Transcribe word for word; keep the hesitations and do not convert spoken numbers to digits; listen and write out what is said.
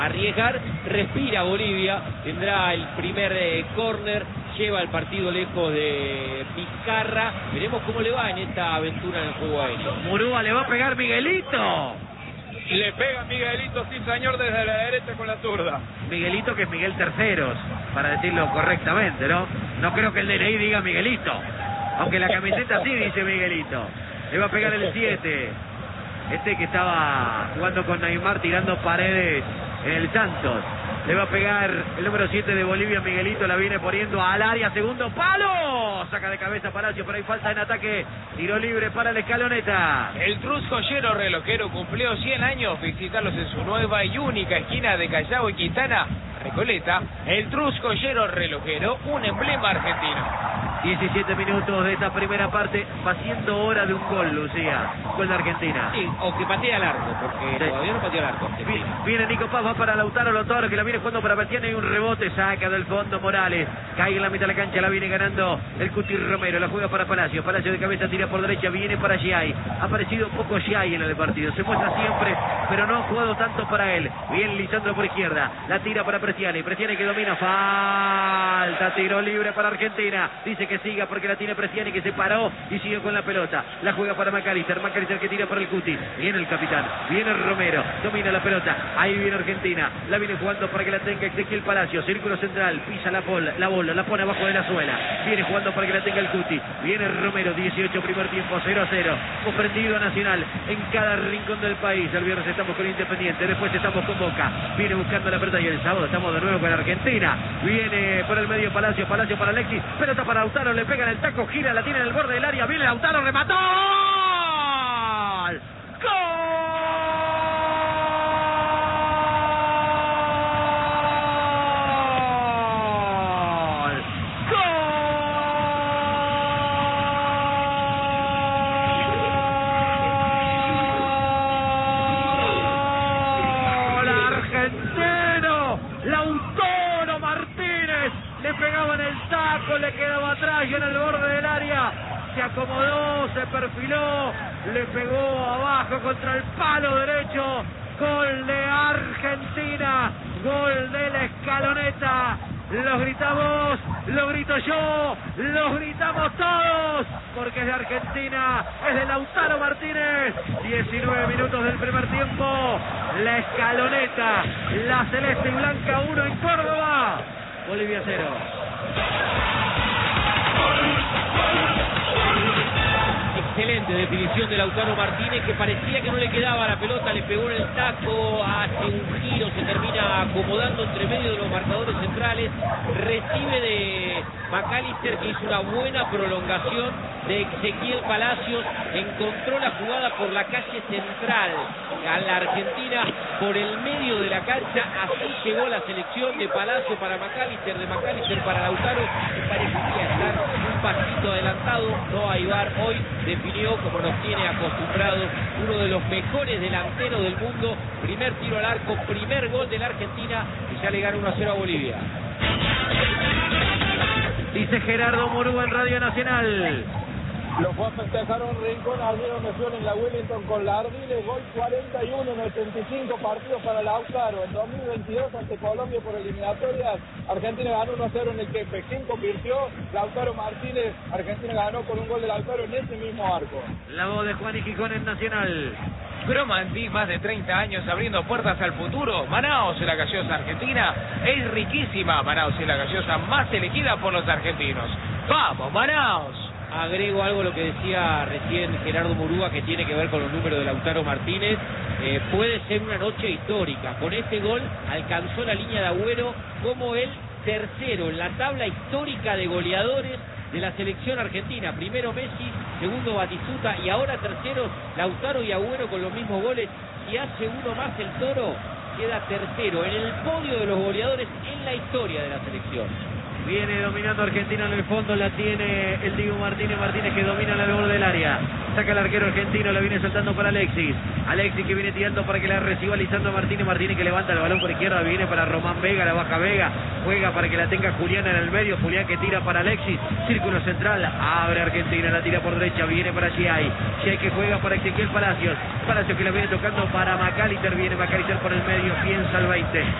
arriesgar, respira Bolivia, tendrá el primer eh, córner, lleva el partido lejos de Vizcarra. Veremos cómo le va en esta aventura en el juego aéreo. Murúa le va a pegar Miguelito. Le pega Miguelito, sí señor, desde la derecha con la zurda. Miguelito, que es Miguel Terceros, para decirlo correctamente, ¿no? No creo que el D N I diga Miguelito, aunque la camiseta sí dice Miguelito. Le va a pegar el siete. Este que estaba jugando con Neymar tirando paredes en el Santos. Le va a pegar el número siete de Bolivia, Miguelito, la viene poniendo al área, segundo palo. Saca de cabeza Palacio, pero hay falta en ataque. Tiro libre para el Escaloneta. El Trus Joyero relojero cumplió cien años. Visitarlos en su nueva y única esquina de Callao y Quintana, Recoleta. El Trus Joyero relojero, un emblema argentino. diecisiete minutos de esta primera parte, va siendo hora de un gol, Lucía. Gol de Argentina. Sí, o que patea al arco, porque sí, todavía no pateó al arco. Viene, viene Nico Paz, va para Lautaro Lautaro, que la viene jugando para Bertiani, y un rebote, saca del fondo Morales. Cae en la mitad de la cancha, la viene ganando el Cuti Romero, la juega para Palacio. Palacio de cabeza, tira por derecha, viene para Giai. Ha aparecido poco Giai en el partido, se muestra siempre, pero no ha jugado tanto para él. Bien Lisandro por izquierda, la tira para Prestiani. Prestiani que domina, falta, tiro libre para Argentina. Dice que siga porque la tiene Prestiani, que se paró y siguió con la pelota. La juega para Macalister, Macalister que tira para el Cuti. Viene el capitán, viene Romero, domina la pelota. Ahí viene Argentina, la viene jugando para que la tenga Ezequiel Palacio. Círculo central, pisa la bola, la bola, la pone abajo de la suela. Viene jugando para que la tenga el Cuti. Viene Romero, dieciocho primer tiempo, cero a cero. Comprendido a Nacional en cada rincón del país. El viernes estamos con Independiente, después estamos con Boca. Viene buscando la pelota y el sábado estamos de nuevo con Argentina. Viene por el medio Palacio, Palacio para Alexis. Pelota para Lautaro, le pega en el taco, gira, la tiene en el borde del área. Viene Lautaro, remató. ¡Gol! Lautaro Martínez le pegaba en el taco, le quedaba atrás y en el borde del área se acomodó, se perfiló, le pegó abajo contra el palo derecho. Gol de Argentina, gol de la Escaloneta. Lo gritamos, lo grito yo, lo gritamos todos, porque es de Argentina, es de Lautaro Martínez. diecinueve minutos del primer tiempo, la Escaloneta, la celeste y blanca uno en Córdoba, Bolivia cero. Excelente definición de Lautaro Martínez, que parecía que no le quedaba la pelota, le pegó en el taco, hace un giro, se termina acomodando entre medio de los marcadores centrales, recibe de Macalister, que hizo una buena prolongación de Ezequiel Palacios, encontró la jugada por la calle central a la Argentina, por el medio de la cancha. Así llegó la selección de Palacio para Macalister, de Macalister para Lautaro, que parecía estar un pasito adelantado. No hay V A R hoy, definió como nos tiene acostumbrados uno de los mejores delanteros del mundo. Primer tiro al arco, primer gol de la Argentina, y ya le gana uno a cero a Bolivia. Dice Gerardo Murúa en Radio Nacional. Lo fue a festejar un rincón, abrieron misión en la Wellington con la Ardiles, gol cuarenta y uno en ochenta y cinco partidos para Lautaro. En dos mil veintidós ante Colombia por eliminatorias, Argentina ganó uno a cero en el que Pekín convirtió, Lautaro Martínez, Argentina ganó con un gol de Lautaro en ese mismo arco. La voz de Juan y Gijón en Nacional. Cromanti, más de treinta años abriendo puertas al futuro. Manaos es la gaseosa argentina, es riquísima. Manaos es la gaseosa más elegida por los argentinos. ¡Vamos, Manaos! Agrego algo a lo que decía recién Gerardo Murúa, que tiene que ver con los números de Lautaro Martínez. Eh, puede ser una noche histórica. Con este gol alcanzó la línea de Agüero como el tercero en la tabla histórica de goleadores de la selección argentina. Primero Messi, segundo Batistuta y ahora tercero Lautaro y Agüero con los mismos goles. Si hace uno más el Toro, queda tercero en el podio de los goleadores en la historia de la selección. Viene dominando Argentina en el fondo, la tiene el Diego Martínez, Martínez que domina el borde del área. Saca el arquero argentino, la viene soltando para Alexis. Alexis que viene tirando para que la reciba Lisandro Martínez. Martínez que levanta el balón por izquierda, viene para Román Vega, la baja Vega. Juega para que la tenga Julián en el medio. Julián que tira para Alexis. Círculo central, abre Argentina, la tira por derecha, viene para Giai. Giai que juega para Ezequiel Palacios. Palacios que la viene tocando para Macalister, viene Macalister por el medio, piensa el veinte.